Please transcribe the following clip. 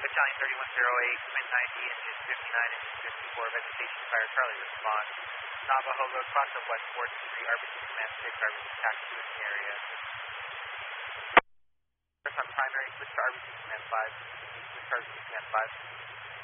Battalion 3108, wind 90, engine 59, engine 54, vegetation fire, Charlie response. Navajo Road, cross of West 4th Street, RBC Command 6, RBC taxi in the area. First on primary, switch to RBC Command 5, switch to RBC Command 5.